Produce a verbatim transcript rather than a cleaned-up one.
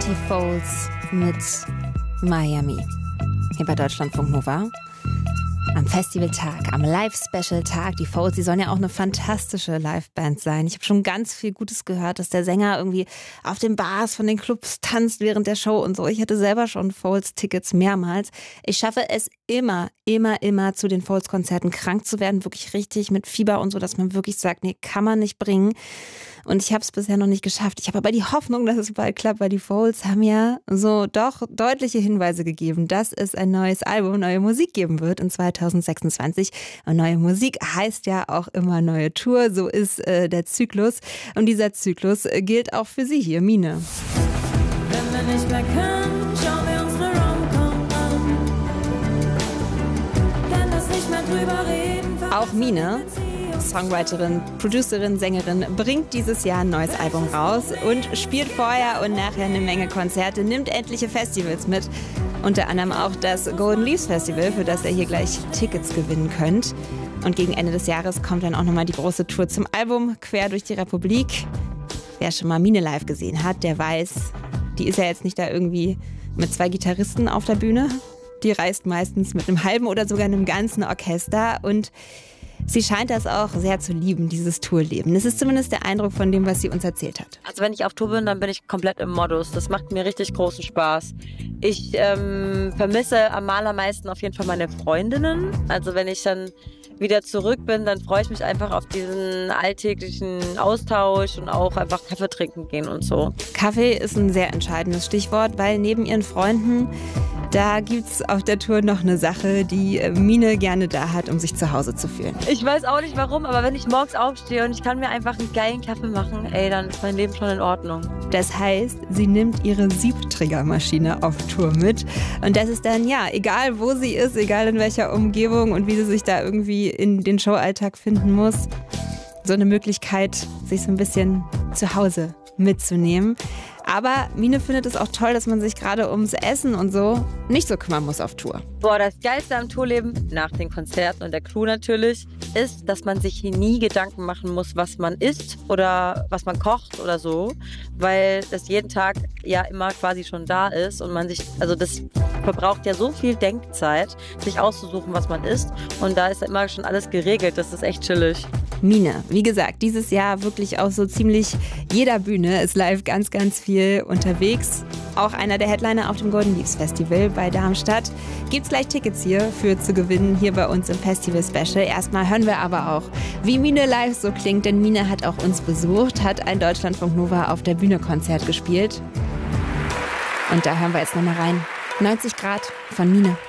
Gravity Falls mit Miami. Hier bei Deutschlandfunk Nova. Am Festivaltag, am Live-Special-Tag. Die Folds, die sollen ja auch eine fantastische Liveband sein. Ich habe schon ganz viel Gutes gehört, dass der Sänger irgendwie auf den Bars von den Clubs tanzt während der Show und so. Ich hatte selber schon Folds-Tickets mehrmals. Ich schaffe es immer, immer, immer zu den Folds-Konzerten krank zu werden. Wirklich richtig mit Fieber und so, dass man wirklich sagt, nee, kann man nicht bringen. Und ich habe es bisher noch nicht geschafft. Ich habe aber die Hoffnung, dass es bald klappt, weil die Folds haben ja so doch deutliche Hinweise gegeben, dass es ein neues Album, neue Musik geben wird in zweitausendsechsundzwanzig. Und neue Musik heißt ja auch immer neue Tour. So ist äh, der Zyklus. Und dieser Zyklus äh, gilt auch für Sie hier, Mine. Wenn wir nicht mehr können, schauen wir uns eine Rom-Com an. Denn das nicht mehr drüber reden. Auch Mine, Songwriterin, Producerin, Sängerin, bringt dieses Jahr ein neues Album raus und spielt vorher und nachher eine Menge Konzerte, nimmt etliche Festivals mit. Unter anderem auch das Golden Leaves Festival, für das ihr hier gleich Tickets gewinnen könnt. Und gegen Ende des Jahres kommt dann auch nochmal die große Tour zum Album, quer durch die Republik. Wer schon mal Mine live gesehen hat, der weiß, die ist ja jetzt nicht da irgendwie mit zwei Gitarristen auf der Bühne. Die reist meistens mit einem halben oder sogar einem ganzen Orchester und sie scheint das auch sehr zu lieben, dieses Tourleben. Das ist zumindest der Eindruck von dem, was sie uns erzählt hat. Also wenn ich auf Tour bin, dann bin ich komplett im Modus. Das macht mir richtig großen Spaß. Ich ähm, vermisse am allermeisten auf jeden Fall meine Freundinnen. Also wenn ich dann wieder zurück bin, dann freue ich mich einfach auf diesen alltäglichen Austausch und auch einfach Kaffee trinken gehen und so. Kaffee ist ein sehr entscheidendes Stichwort, weil neben ihren Freunden, da gibt's auf der Tour noch eine Sache, die Mine gerne da hat, um sich zu Hause zu fühlen. Ich weiß auch nicht warum, aber wenn ich morgens aufstehe und ich kann mir einfach einen geilen Kaffee machen, ey, dann ist mein Leben schon in Ordnung. Das heißt, sie nimmt ihre Siebträgermaschine auf Tour mit. Und das ist dann, ja, egal wo sie ist, egal in welcher Umgebung und wie sie sich da irgendwie in den Showalltag finden muss, so eine Möglichkeit, sich so ein bisschen zu Hause mitzunehmen. Aber Mine findet es auch toll, dass man sich gerade ums Essen und so nicht so kümmern muss auf Tour. Boah, das Geilste am Tourleben, nach den Konzerten und der Crew natürlich, ist, dass man sich hier nie Gedanken machen muss, was man isst oder was man kocht oder so, weil das jeden Tag ja immer quasi schon da ist und man sich, also das verbraucht ja so viel Denkzeit, sich auszusuchen, was man isst, und da ist immer schon alles geregelt, das ist echt chillig. Mine, wie gesagt, dieses Jahr wirklich auf so ziemlich jeder Bühne ist live ganz, ganz viel unterwegs. Auch einer der Headliner auf dem Golden Leaves Festival bei Darmstadt. Gibt's gleich Tickets hier für zu gewinnen, hier bei uns im Festival Special. Erstmal hören wir aber auch, wie Mine live so klingt, denn Mine hat auch uns besucht, hat ein Deutschlandfunk Nova auf der Bühne Konzert gespielt. Und da hören wir jetzt nochmal rein. neunzig Grad von Mine.